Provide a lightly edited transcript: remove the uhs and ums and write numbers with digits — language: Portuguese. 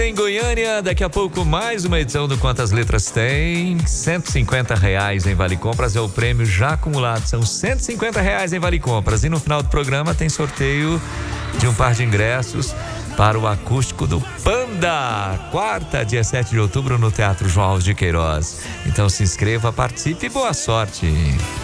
Em Goiânia, daqui a pouco mais uma edição do Quantas Letras Tem. R$150 em Vale Compras é o prêmio já acumulado. São R$150 em Vale Compras. E no final do programa tem sorteio de um par de ingressos para o acústico do Panda. Quarta, dia 7 de outubro, no Teatro João Alves de Queiroz. Então se inscreva, participe e boa sorte.